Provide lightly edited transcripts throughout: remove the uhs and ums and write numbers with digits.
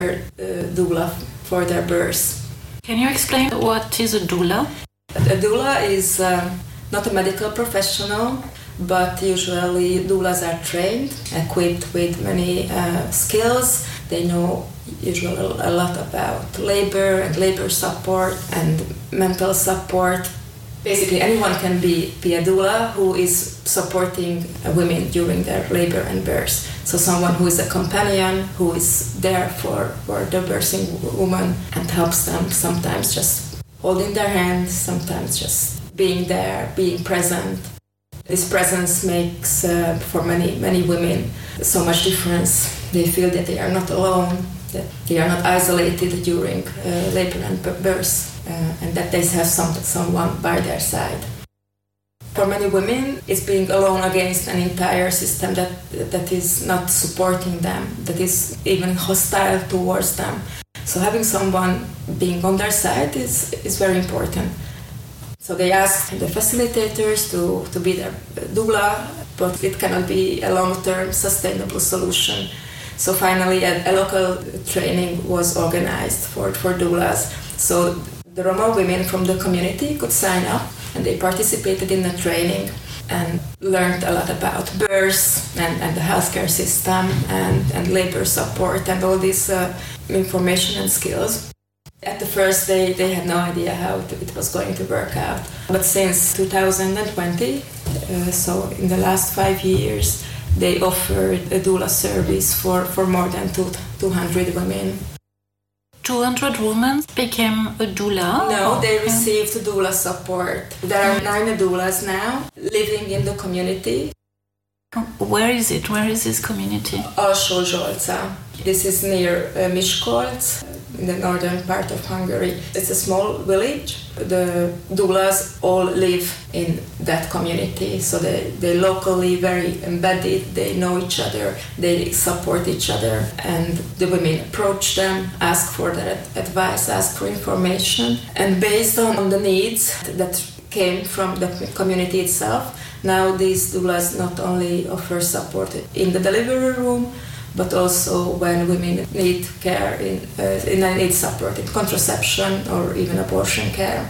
doula for their birth. Can you explain what is a doula? A doula is not a medical professional, but usually doulas are trained, equipped with many skills. They know usually a lot about labor and labor support and mental support. Basically, anyone can be a doula who is supporting women during their labor and birth. So someone who is a companion, who is there for the birthing woman and helps them, sometimes just holding their hand, sometimes just being there, being present. This presence makes, for many women, so much difference. They feel that they are not alone, that they are not isolated during labor and birth, and that they have someone by their side. For many women, it's being alone against an entire system that is not supporting them, that is even hostile towards them. So having someone being on their side is very important. So they ask the facilitators to be their doula, but it cannot be a long-term sustainable solution. So finally, a local training was organized for doulas. So the Roma women from the community could sign up, and they participated in the training and learned a lot about birth and the healthcare system and labor support and all this information and skills. At the first they had no idea how it was going to work out. But since 2020, so in the last 5 years, they offered a doula service for more than 200 women. 200 women became a doula? No, they received doula support. There are 9 doulas now living in the community. Where is it? Where is this community? Alsó-Zsolca. This is near Miskolc, in the northern part of Hungary. It's a small village. The doulas all live in that community, so they locally very embedded, they know each other, they support each other, and the women approach them, ask for their advice, ask for information, and based on the needs that came from the community itself, now these doulas not only offer support in the delivery room, but also when women need care, need support in contraception or even abortion care.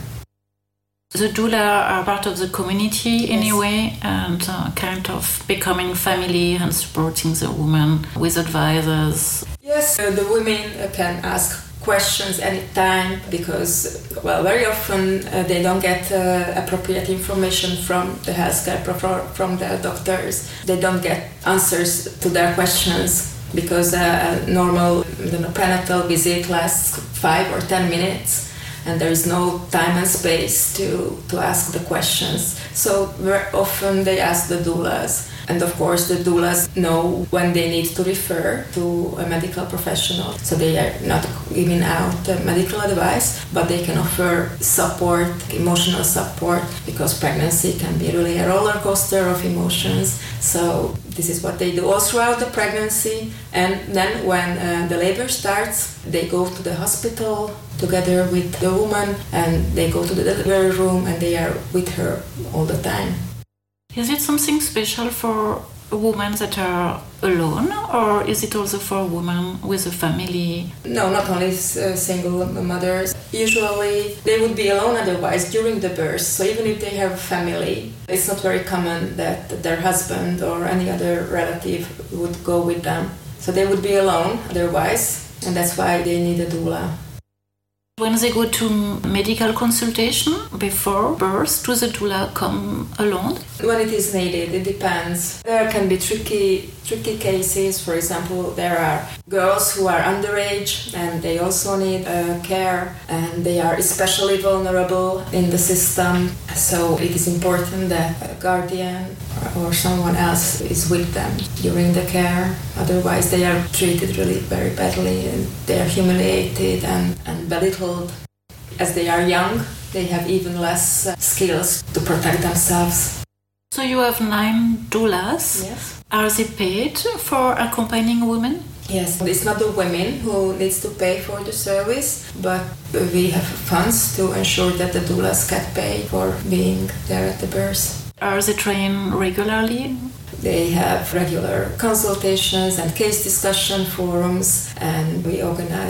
The doula are part of the community anyway, and kind of becoming family and supporting the woman with advisors. Yes, the women can ask questions anytime because, well, very often they don't get appropriate information from the healthcare, from the doctors. They don't get answers to their questions because a normal prenatal visit lasts 5 or 10 minutes and there is no time and space to ask the questions. So very often they ask the doulas. And of course the doulas know when they need to refer to a medical professional. So they are not giving out medical advice, but they can offer support, emotional support, because pregnancy can be really a roller coaster of emotions. So this is what they do all throughout the pregnancy. And then when the labor starts, they go to the hospital together with the woman and they go to the delivery room and they are with her all the time. Is it something special for women that are alone, or is it also for women with a family? No, not only single mothers. Usually they would be alone otherwise during the birth. So even if they have a family, it's not very common that their husband or any other relative would go with them. So they would be alone otherwise, and that's why they need a doula. When they go to medical consultation before birth, do the doula come alone? When it is needed, it depends. There can be tricky cases. For example, there are girls who are underage and they also need care, and they are especially vulnerable in the system. So it is important that a guardian or someone else is with them during the care. Otherwise, they are treated really very badly and they are humiliated and belittled. As they are young, they have even less skills to protect themselves. So you have 9 doulas. Yes. Are they paid for accompanying women? Yes, it's not the women who needs to pay for the service, but we have funds to ensure that the doulas get paid for being there at the birth. Are they trained regularly? They have regular consultations and case discussion forums, and we organize